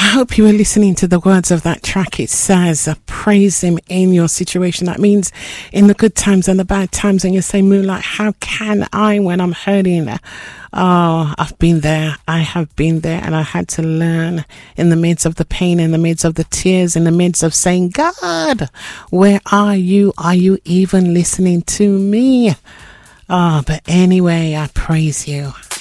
I hope you were listening to the words of that track. It says, praise him in your situation. That means in the good times and the bad times. And you say, Moonlight, how can I when I'm hurting? Oh, I've been there. I have been there. And I had to learn in the midst of the pain, in the midst of the tears, in the midst of saying, God, where are you? Are you even listening to me? But anyway, I praise you.